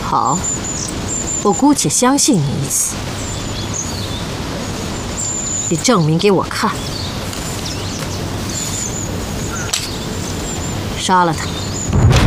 好，我姑且相信你一次。你证明给我看。杀了他。